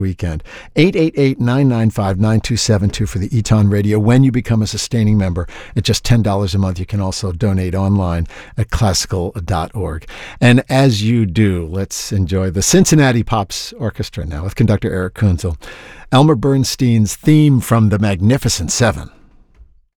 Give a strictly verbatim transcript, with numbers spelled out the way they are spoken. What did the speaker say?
weekend. eight eight eight, nine nine five, nine two seven two for the Eton Radio. When you become a sustaining member at just ten dollars a month, you can also donate online at classical dot org. And as you do, let's enjoy the Cincinnati Pops Orchestra now with conductor Eric Kunzel. Elmer Bernstein's theme from The Magnificent Seven.